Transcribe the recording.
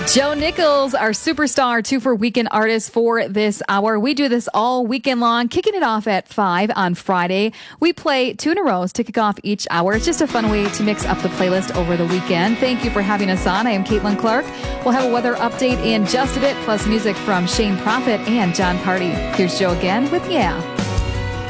Joe Nichols, our superstar 2 for Weekend artist for this hour. We do this all weekend long, kicking it off at 5 on Friday. We play 2 in a row to kick off each hour. It's just a fun way to mix up the playlist over the weekend. Thank you for having us on. I am Caitlin Clark. We'll have a weather update in just a bit, plus music from Shane Prophet and John Party. Here's Joe again with Yeah.